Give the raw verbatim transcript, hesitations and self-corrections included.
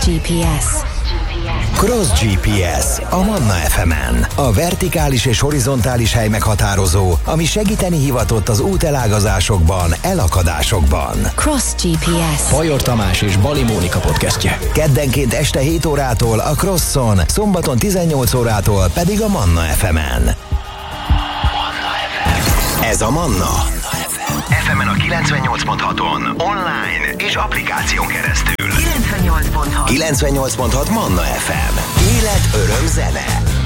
gé pé es. Cross gé pé es a Manna ef emen. A vertikális és horizontális hely meghatározó, ami segíteni hivatott az útelágazásokban, elakadásokban. Cross gé pé es. Fajor Tamás és Bali Mónika podcastje. Keddenként este hét órától a Crosson, szombaton tizennyolc órától pedig a Manna ef emen. Ez a Manna. ef emen a kilencvennyolc pont haton, online és applikáción keresztül. kilencvennyolc pont hat. kilencvennyolc pont hat Manna ef em. Élet, öröm, zene.